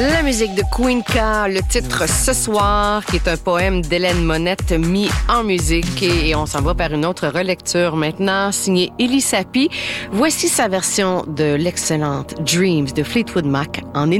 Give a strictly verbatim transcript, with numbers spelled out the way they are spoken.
La musique de Queenca, le titre Ce soir, qui est un poème d'Hélène Monette mis en musique. Et on s'en va vers une autre relecture maintenant, signée Elie Sapi. Voici sa version de l'excellente Dreams de Fleetwood Mac en